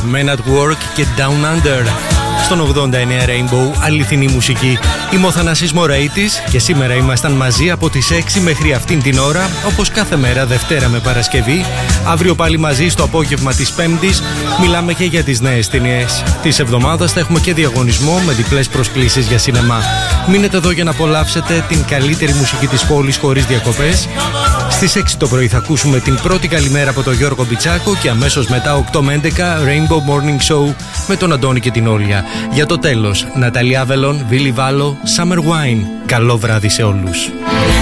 Men at Work και Down Under. Στον 89 Rainbow, αληθινή μουσική. Είμαι ο Θανάσης Μωραΐτης και σήμερα ήμασταν μαζί από τις 6 μέχρι αυτήν την ώρα, όπως κάθε μέρα Δευτέρα με Παρασκευή. Αύριο πάλι μαζί στο απόγευμα της Πέμπτης. Μιλάμε και για τις νέες ταινίες της εβδομάδας. Θα έχουμε και διαγωνισμό με διπλές προσκλήσεις για σινεμά. Μείνετε εδώ για να απολαύσετε την καλύτερη μουσική της πόλης χωρίς διακοπές. Στις 6 το πρωί θα ακούσουμε την πρώτη καλημέρα από τον Γιώργο Μπιτσάκο και αμέσως μετά 8 με 11 Rainbow Morning Show με τον Αντώνη και την Όλια. Για το τέλος, Ναταλία Άβελον, Βίλι Βάλο, Summer Wine. Καλό βράδυ σε όλους.